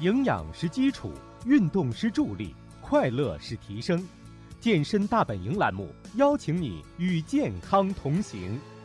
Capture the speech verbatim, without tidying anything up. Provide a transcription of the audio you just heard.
营养是基础，运动是助力，快乐是提升。健身大本营栏目邀请你与健康同行。